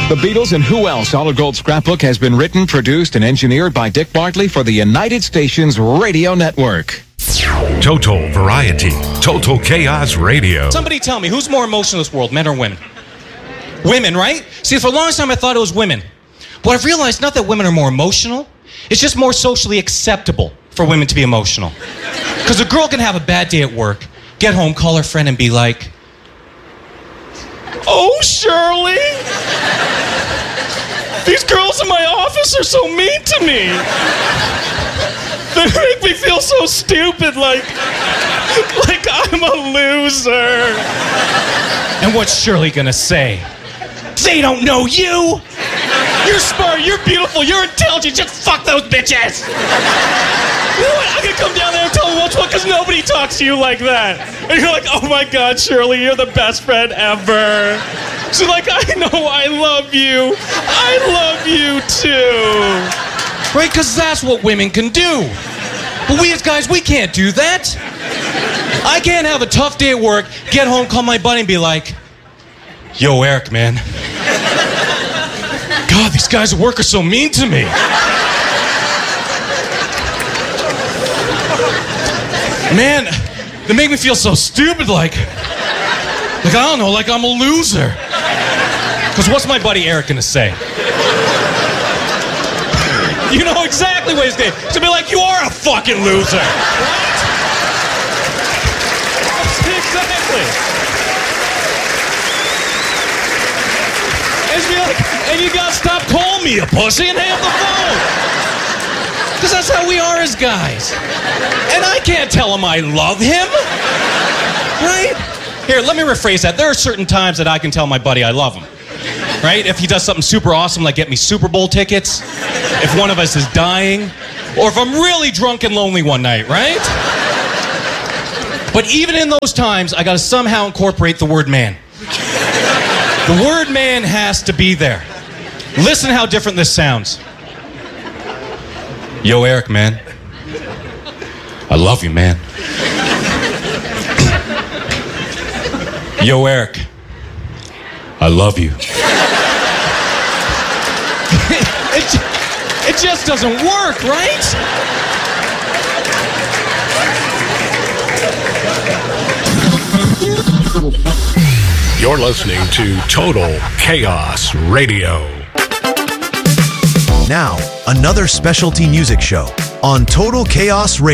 The Beatles and Who Else Solid Gold Scrapbook has been written, produced, and engineered by Dick Bartley for the United Stations Radio Network. Total variety. Total chaos radio. Somebody tell me, who's more emotional in this world, men or women? Women, right? See, for a long time I thought it was women. But I've realized not that women are more emotional, it's just more socially acceptable for women to be emotional. Because a girl can have a bad day at work, get home, call her friend and be like, "Oh, Shirley, these girls in my office are so mean to me. They make me feel so stupid, like I'm a loser." And what's Shirley gonna say? They don't know you. You're smart, you're beautiful, you're intelligent, just fuck those bitches. You know what? I'm gonna come down there and tell them what's what, because nobody talks to you like that. And you're like, "Oh my God, Shirley, you're the best friend ever." So like, "I know, I love you. I love you too." Right? Because that's what women can do. But we as guys, we can't do that. I can't have a tough day at work, get home, call my buddy and be like, "Yo, Eric, man. God, these guys at work are so mean to me. Man, they make me feel so stupid, like I don't know, like I'm a loser." Because what's my buddy Eric gonna say? You know exactly what he's gonna say. He's gonna be like, "You are a fucking loser." Right? Exactly. And he's gonna be like, "And you gotta stop calling me a pussy and hang up the phone." Because that's how we are as guys. And I can't tell him I love him. Right? Here, let me rephrase that. There are certain times that I can tell my buddy I love him. Right? If he does something super awesome, like get me Super Bowl tickets, if one of us is dying, or if I'm really drunk and lonely one night, right? But even in those times, I gotta somehow incorporate the word man. The word man has to be there. Listen how different this sounds. "Yo, Eric, man. I love you, man. Yo, Eric. I love you." It just doesn't work, right? You're listening to Total Chaos Radio. Now, another specialty music show on Total Chaos Radio.